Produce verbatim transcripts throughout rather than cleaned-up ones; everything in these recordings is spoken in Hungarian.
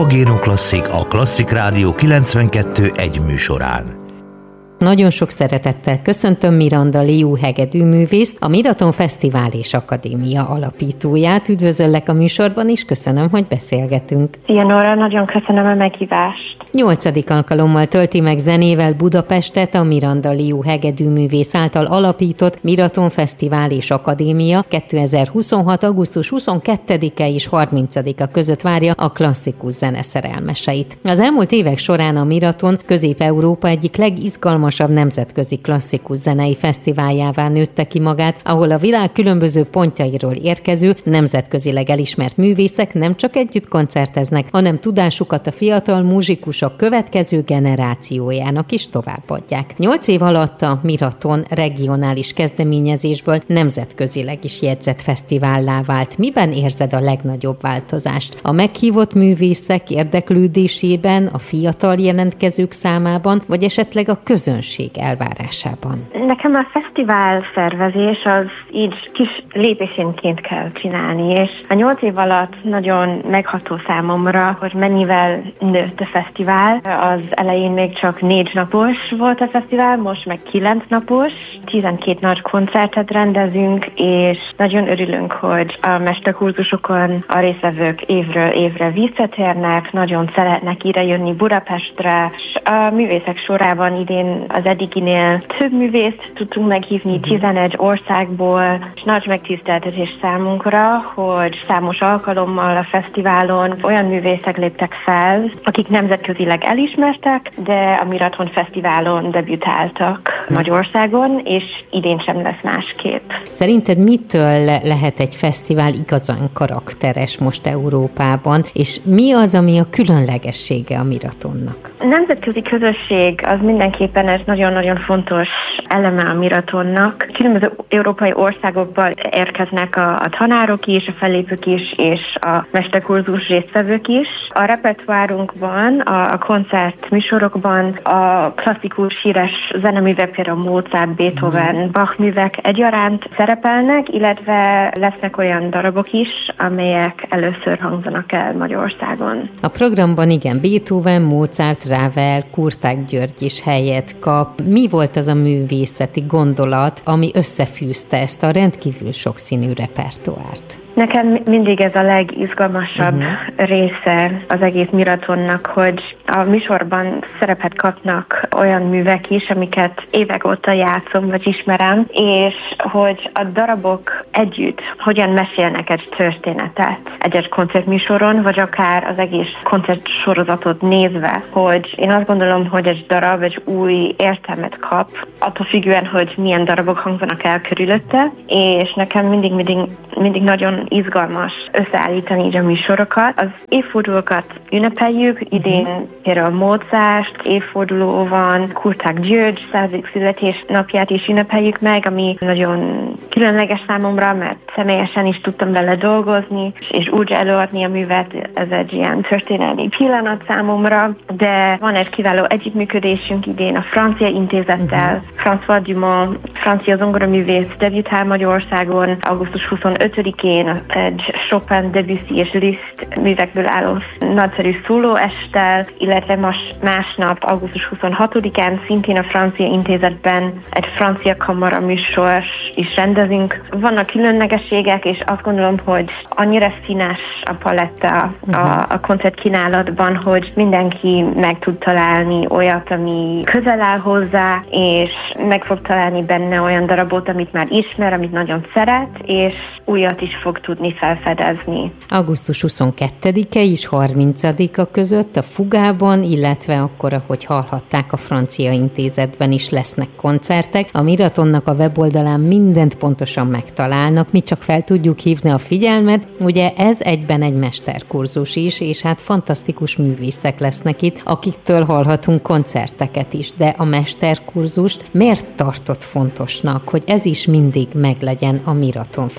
Papagéno Klasszik a Klasszik Rádió kilencvenkettő egy műsorán. Nagyon sok szeretettel köszöntöm Miranda Liu hegedűművészt, a Miraton Fesztivál és Akadémia alapítóját. Üdvözöllek a műsorban, és köszönöm, hogy beszélgetünk. Szia Nóra, nagyon köszönöm a meghívást. Nyolcadik alkalommal tölti meg zenével Budapestet a Miranda Liu hegedűművész által alapított Miraton Fesztivál és Akadémia. kétezer-huszonhat. augusztus huszonkettedike és harmincadika között várja a klasszikus zene szerelmeseit. Az elmúlt évek során a Miraton Közép-Európa egyik legizgalmasabb nemzetközi klasszikus zenei fesztiváljává nőtte ki magát, ahol a világ különböző pontjairól érkező, nemzetközileg elismert művészek nem csak együtt koncerteznek, hanem tudásukat a fiatal muzsikusok következő generációjának is továbbadják. Nyolc év alatt a Miraton regionális kezdeményezésből nemzetközileg is jegyzett fesztivállá vált. Miben érzed a legnagyobb változást? A meghívott művészek érdeklődésében, a fiatal jelentkezők számában, vagy esetleg a közönség elvárásában? Nekem a fesztivál szervezés az így kis lépésénként kell csinálni, és a nyolc év alatt nagyon megható számomra, hogy mennyivel nőtt a fesztivál. Az elején még csak négy napos volt a fesztivál, most meg kilenc napos. tizenkét nagy koncertet rendezünk, és nagyon örülünk, hogy a mesterkurzusokon a résztvevők évről évre visszatérnek, nagyon szeretnek ide jönni Budapestre, és a művészek sorában idén az eddiginél több művészt tudtunk meghívni tizenegy országból, és nagy megtiszteltetés számunkra, hogy számos alkalommal a fesztiválon olyan művészek léptek fel, akik nemzetközileg elismertek, de a Miraton Fesztiválon debütáltak Magyarországon, és idén sem lesz másképp. Szerinted mitől lehet egy fesztivál igazán karakteres most Európában, és mi az, ami a különlegessége a Miratonnak? A nemzetközi közösség az mindenképpen ez nagyon-nagyon fontos eleme a Miratonnak. Különböző európai országokból érkeznek a, a tanárok is, a fellépők is, és a mesterkurzus résztvevők is. A repertoárunkban, a, a koncert műsorokban a klasszikus híres zeneművek, például Mozart, Beethoven, Bach művek egyaránt szerepelnek, illetve lesznek olyan darabok is, amelyek először hangzanak el Magyarországon. A programban igen, Beethoven, Mozart, Ravel, Kurtág György is helyet kap. Mi volt az a művészeti gondolat, ami összefűzte ezt a rendkívül sokszínű repertoárt? Nekem mindig ez a legizgalmasabb uh-huh. része az egész Miratonnak, hogy a műsorban szerepet kapnak olyan művek is, amiket évek óta játszom, vagy ismerem, és hogy a darabok együtt hogyan mesélnek egy történetet egy-egy koncertműsoron, vagy akár az egész koncertsorozatot nézve, hogy én azt gondolom, hogy egy darab egy új értelmet kap, attól függően, hogy milyen darabok hangzanak el körülötte, és nekem mindig, mindig, mindig nagyon izgalmas összeállítani így a műsorokat. Az évfordulókat ünnepeljük, idén például Mozart évforduló van, Kurtág György századik születésnapját is ünnepeljük meg, ami nagyon különleges számomra, mert személyesen is tudtam vele dolgozni, és úgy előadni a művet, ez egy ilyen történelmi pillanat számomra, de van egy kiváló együttműködésünk idén a Francia Intézettel. Uh-huh. François Dumont, francia zongoraművész debütál Magyarországon augusztus huszonötödikén egy Chopin, Debussy és Liszt művekből álló nagyszerű szólóesttel, illetve más, másnap augusztus huszonhatodikán szintén a Francia Intézetben egy francia kamara műsor is rendezünk. Vannak különlegességek, és azt gondolom, hogy annyira színes a paletta a, a koncertkínálatban, hogy mindenki meg tud találni olyat, ami közel áll hozzá, és meg fog találni benne olyan darabot, amit már ismer, amit nagyon szeret, és újat is fog tudni felfedezni. augusztus huszonkettedike és harmincadika között a Fugában, illetve akkor, ahogy hallhatták, a Francia Intézetben is lesznek koncertek. A Miratonnak a weboldalán mindent pontosan megtalálnak, mi csak fel tudjuk hívni a figyelmet. Ugye ez egyben egy mesterkurzus is, és hát fantasztikus művészek lesznek itt, akiktől hallhatunk koncerteket is, de a mesterkurzust miért tartott fontosnak, hogy ez is mindig meglegyen a Miraton Fesztivál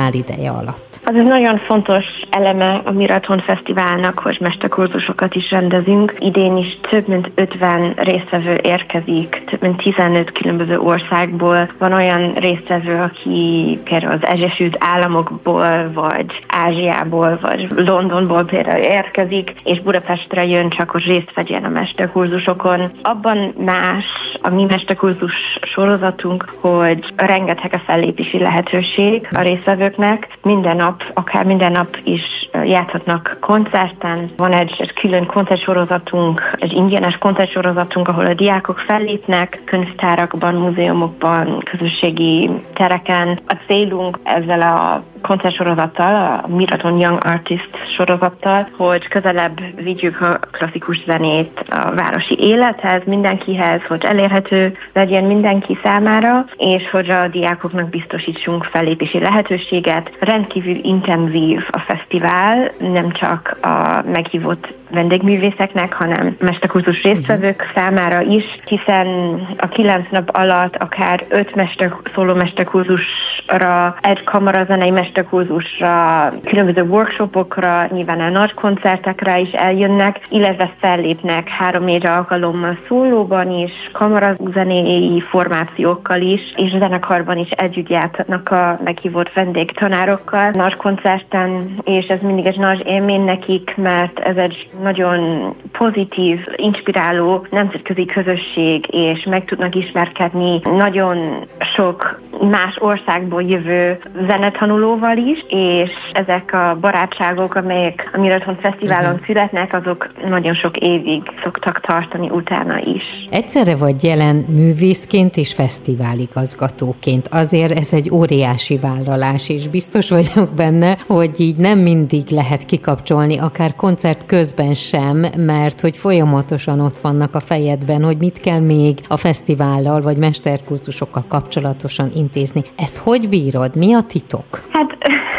fesztivál ideje alatt? Az egy nagyon fontos eleme a Miraton Fesztiválnak, hogy mesterkurzusokat is rendezünk. Idén is több mint ötven résztvevő érkezik, több mint tizenöt különböző országból. Van olyan résztvevő, aki például az Egyesült Államokból, vagy Ázsiából, vagy Londonból például érkezik, és Budapestre jön csak, hogy részt vegyen a mesterkurzusokon. Abban más a mi mesterkurzus sorozatunk, hogy rengeteg a fellépési lehetőség a résztvevőknek. Minden nap, akár minden nap is játszhatnak koncerten. Van egy, egy külön koncertsorozatunk, egy ingyenes koncertsorozatunk, ahol a diákok fellépnek könyvtárakban, múzeumokban, közösségi tereken. A célunk ezzel a koncertsorozattal, a Miraton Young Artist sorozattal, hogy közelebb vigyük a klasszikus zenét a városi élethez, mindenkihez, hogy elérhető legyen mindenki számára, és hogy a diákoknak biztosítsunk fellépési lehetőséget. Rendkívül intenzív a fesztivál, nem csak a meghívott vendégművészeknek, hanem mesterkurzus résztvevők számára is, hiszen a kilenc nap alatt akár öt mester, szóló mesterkurzusra, egy kamarazenei mesterkurzusra, különböző workshopokra, nyilván a nagy koncertekre is eljönnek, illetve fellépnek három-négy alkalommal szólóban is, kamarazenei formációkkal is, és zenekarban is együtt játszhatnak a meghívott vendégtanárokkal nagy koncerten, és ez mindig egy nagy élmény nekik, mert ez egy nagyon pozitív, inspiráló nemzetközi közösség, és meg tudnak ismerkedni nagyon sok más országból jövő zenetanulóval is, és ezek a barátságok, amelyek a Miraton Fesztiválon uh-huh. születnek, azok nagyon sok évig szoktak tartani utána is. Egyszerre vagy jelen művészként és fesztiváligazgatóként. Azért ez egy óriási vállalás, és biztos vagyok benne, hogy így nem mindig lehet kikapcsolni, akár koncert közben sem, mert hogy folyamatosan ott vannak a fejedben, hogy mit kell még a fesztivállal vagy mesterkurzusokkal kapcsolatosan intézni. Ezt hogy bírod? Mi a titok? Hát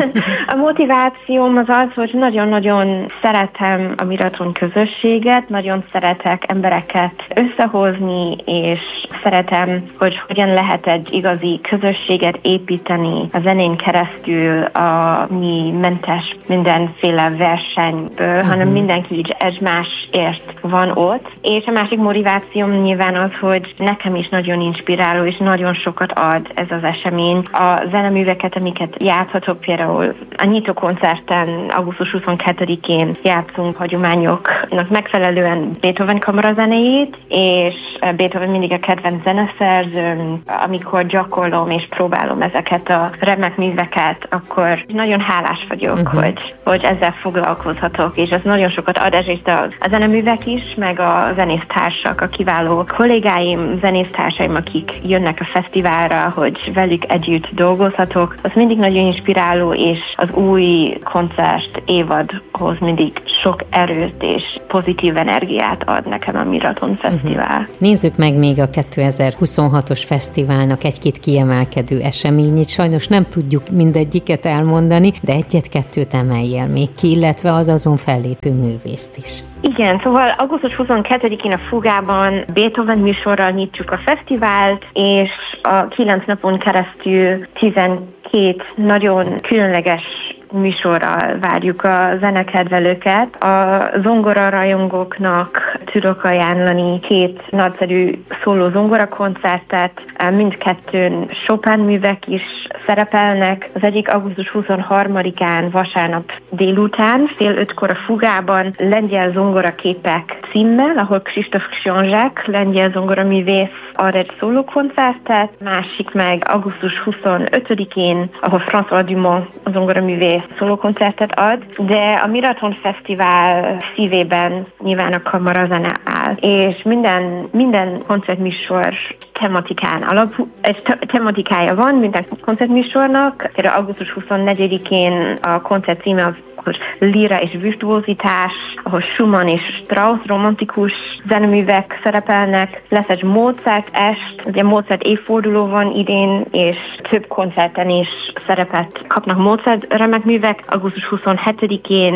a motivációm az az, hogy nagyon-nagyon szeretem a Miraton közösséget, nagyon szeretek embereket összehozni, és szeretem, hogy hogyan lehet egy igazi közösséget építeni a zenén keresztül, a mi mentes mindenféle versenyből, uh-huh. hanem mindenki így egymásért van ott. És a másik motivációm nyilván az, hogy nekem is nagyon inspiráló, és nagyon sokat ad ez az esemény. A zeneműveket, amiket játszhatok, például a nyitó koncerten augusztus huszonkettedikén játszunk hagyományoknak megfelelően Beethoven kamarazenéjét, és Beethoven mindig a kedvenc zeneszerzőm. Amikor gyakorlom és próbálom ezeket a remek műveket, akkor nagyon hálás vagyok, uh-huh. hogy, hogy ezzel foglalkozhatok, és ez nagyon sokat ad, és a, a zeneművek is, meg a zenésztársak, a kiváló kollégáim, zenésztársaim, akik jönnek a fesztiválra, hogy velük együtt dolgozhatok. Az mindig nagyon inspiráló, és az új koncert évadhoz mindig sok erőt és pozitív energiát ad nekem a Miraton Fesztivál. Uh-huh. Nézzük meg még a kétezer-huszonhatos fesztiválnak egy-két kiemelkedő eseményét. Sajnos nem tudjuk mindegyiket elmondani, de egyet-kettőt emeljél még ki, illetve az azon fellépő művészt is. Igen, szóval augusztus huszonkettedikén a Fugában Beethoven műsorral nyitjuk a fesztivált, és a kilenc napon keresztül tizenkét nagyon különleges műsorral várjuk a zenekedvelőket. A zongora rajongóknak tudok ajánlani két nagyszerű szóló zongora koncertet, mindkettőn Chopin művek is szerepelnek. Az egyik augusztus huszonharmadikán vasárnap délután, fél ötkor a Fugában lengyel zongora képek címmel, ahol Krzysztof Książek, lengyel zongora művész ad egy szóló koncertet, másik meg augusztus huszonötödikén, ahol François Dumont zongora művész szólókoncertet ad, de a Miraton Fesztivál szívében nyilván a kamarazene áll, és minden, minden koncertműsor tematikán alapú, egy tematikája van minden koncertműsornak. Például augusztus huszonnegyedikén a koncert címe az Lira és virtuózitás, ahol Schumann és Strauss romantikus zeneművek szerepelnek. Lesz egy Mozart est, ugye Mozart évforduló van idén, és több koncerten is szerepet kapnak Mozart remek művek. augusztus huszonhetedikén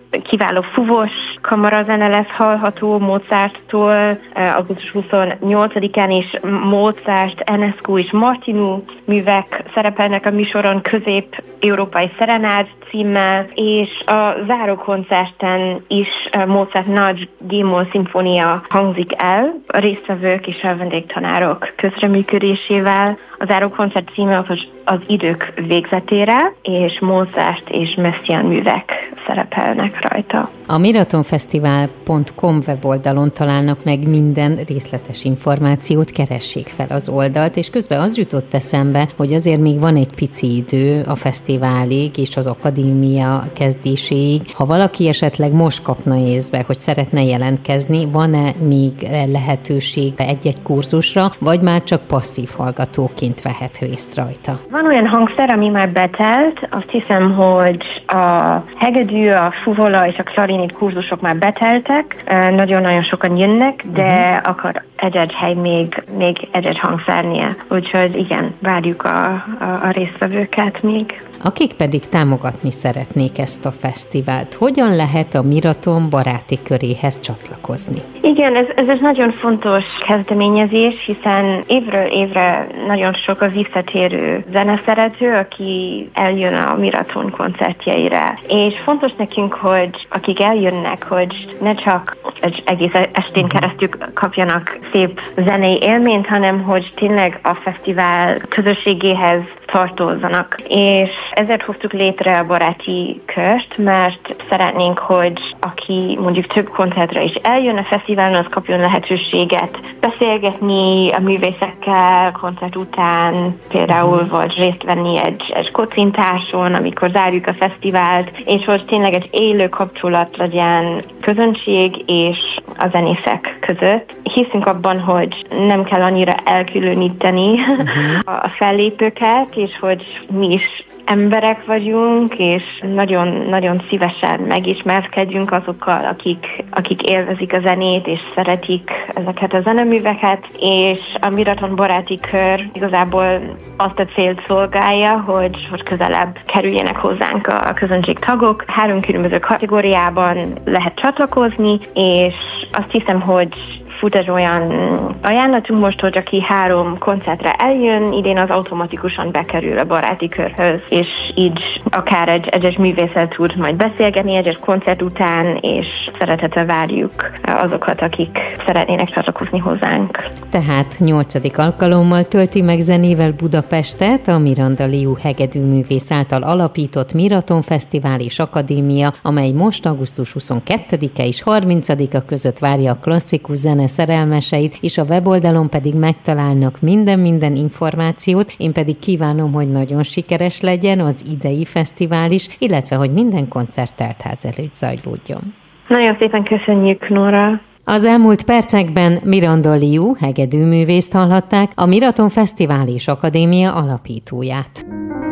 kiváló fúvós kamarazene lesz hallható Mozarttól, augusztus huszonnyolcadikán is Mozart, Enescu és Martinu művek szerepelnek a műsoron, Közép-Európai Szerenád címmel, és a zárókoncerten is Mozart nagy G-moll szimfónia hangzik el, a résztvevők és a vendégtanárok közreműködésével. A zárókoncert címe az, az idők végzetére, és Mozart és Messiaen művek szerepelnek rajta. A miratonfesztivál pont com weboldalon találnak meg minden részletes információt, keressék fel az oldalt, és közben az jutott eszembe, hogy azért még van egy pici idő a fesztiválig és az akadémia kezdéséig. Ha valaki esetleg most kapna észbe, hogy szeretne jelentkezni, van-e még lehetőség egy-egy kurzusra, vagy már csak passzív hallgatóként vehet részt rajta? Van olyan hangszer, ami már betelt, azt hiszem, hogy a hegedű, a fuvola és a klarinét kurzusok már beteltek, nagyon-nagyon sokan jönnek, de uh-huh. akar egy-egy hely még, még egy-egy hangszernél. Úgyhogy igen, várjuk a, a, a résztvevőket még. Akik pedig támogatni szeretnék ezt a fesztivált, hogyan lehet a Miraton baráti köréhez csatlakozni? Igen, ez, ez egy nagyon fontos kezdeményezés, hiszen évről évre nagyon sok az visszatérő zeneszerető, aki eljön a Miraton koncertjeire. És fontos nekünk, hogy akik eljönnek, hogy ne csak egy egész estén keresztül kapjanak szép zenei élményt, hanem hogy tényleg a fesztivál közösségéhez tartozzanak. És ezért hoztuk létre a baráti kört, mert szeretnénk, hogy aki mondjuk több koncertre is eljön a fesztiválon, az kapjon lehetőséget beszélgetni a művészekkel koncert után, például vagy részt venni egy, egy kocintáson, amikor zárjuk a fesztivált, és hogy tényleg egy élő kapcsolat legyen közönség és a zenészek között. Hiszünk abban, hogy nem kell annyira elkülöníteni uh-huh. a fellépőket, és hogy mi is emberek vagyunk, és nagyon-nagyon szívesen megismerkedjünk azokkal, akik, akik élvezik a zenét, és szeretik ezeket a zeneműveket, és a Miraton baráti kör igazából azt a célt szolgálja, hogy, hogy közelebb kerüljenek hozzánk a közönség tagok. Három különböző kategóriában lehet csatlakozni, és azt hiszem, hogy fut egy olyan ajánlatunk most, hogy aki három koncertre eljön, idén az automatikusan bekerül a baráti körhöz, és így akár egy egyes művésszel tud majd beszélgetni egy koncert után, és szeretettel várjuk azokat, akik szeretnének csatlakozni hozzánk. Tehát nyolcadik alkalommal tölti meg zenével Budapestet a Miranda Liu hegedűművész által alapított Miraton Fesztivál és Akadémia, amely most augusztus huszonkettedike és harmincadika között várja a klasszikus zene szerelmeseit, és a weboldalon pedig megtalálnak minden-minden információt. Én pedig kívánom, hogy nagyon sikeres legyen az idei fesztivál is, illetve hogy minden koncert teltház előtt zajlódjon. Nagyon szépen köszönjük, Nóra! Az elmúlt percekben Miranda Liu hegedűművészt hallhatták, a Miraton Fesztivál és Akadémia alapítóját.